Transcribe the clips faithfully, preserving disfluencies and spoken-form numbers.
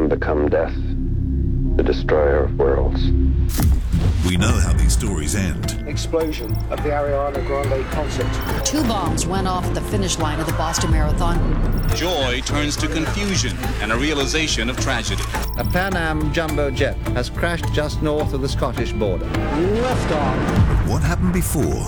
can become death, the destroyer of worlds. We know how these stories end. Explosion of the Ariana Grande concert. Two bombs went off at the finish line of the Boston Marathon. Joy turns to confusion and a realization of tragedy. A Pan Am jumbo jet has crashed just north of the Scottish border. Liftoff. What happened before?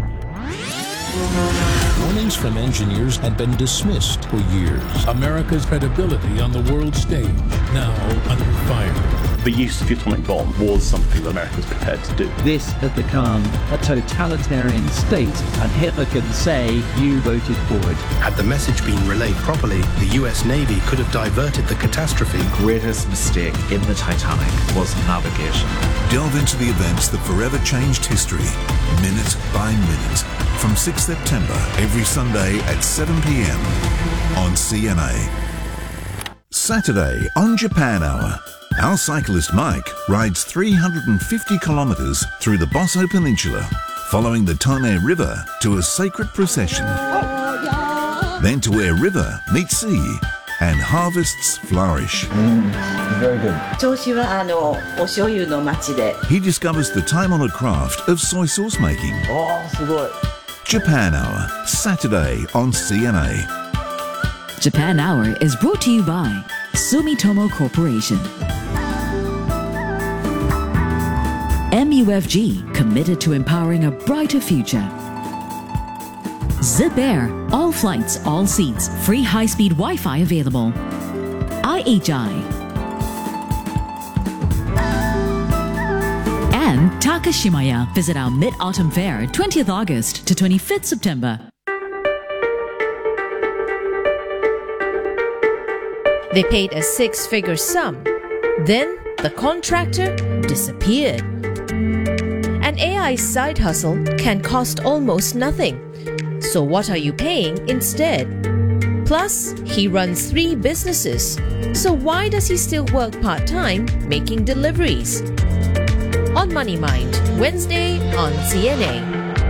Warnings from engineers had been dismissed for years. America's credibility on the world stage now under fire. The use of the atomic bomb was something that America was prepared to do. This has become a totalitarian state, and Hitler could say, you voted for it. Had the message been relayed properly, the U S Navy could have diverted the catastrophe. The greatest mistake in the Titanic was navigation. Delve into the events that forever changed history, minute by minute, from sixth September, every Sunday at seven p.m. on C N A. Saturday on Japan Hour. Our cyclist Mike rides three hundred fifty kilometres through the Bosso Peninsula, following the Tone River to a sacred procession. Then to where river meets sea and harvests flourish. Mm, very good. He discovers the time-honoured craft of soy sauce making. Oh, so good. Japan Hour, Saturday on C N A. Japan Hour is brought to you by Sumitomo Corporation. M U F G, committed to empowering a brighter future. Zip Air, all flights, all seats, free high-speed Wi-Fi available. I H I. And Takashimaya. Visit our Mid-Autumn Fair, twentieth August to twenty-fifth September. They paid a six-figure sum. Then the contractor disappeared. An A I side hustle can cost almost nothing. So what are you paying instead? Plus, he runs three businesses. So why does he still work part-time making deliveries? On Money Mind, Wednesday on C N A.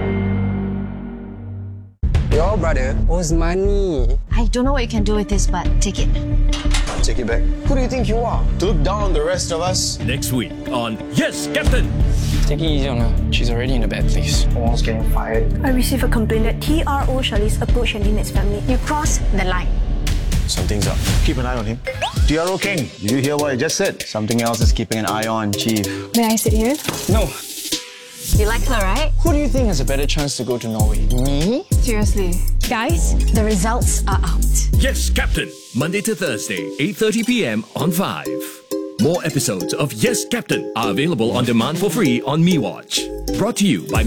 Yo, brother, where's money? I don't know what you can do with this, but take it. Take it back. Who do you think you are? To look down on the rest of us? Next week on Yes, Captain! Take it easy on her. She's already in the bad place. Almost getting fired. I received a complaint that T R O Charlize approached Lynette's family. You crossed the line. Something's up. Keep an eye on him. T R O King, did you hear what I just said? Something else is keeping an eye on, Chief. May I sit here? No. You like her, right? Who do you think has a better chance to go to Norway? Me? Seriously. Guys, the results are out. Yes, Captain! Monday to Thursday, eight thirty p.m. on five. More episodes of Yes, Captain are available on demand for free on MeWatch. Brought to you by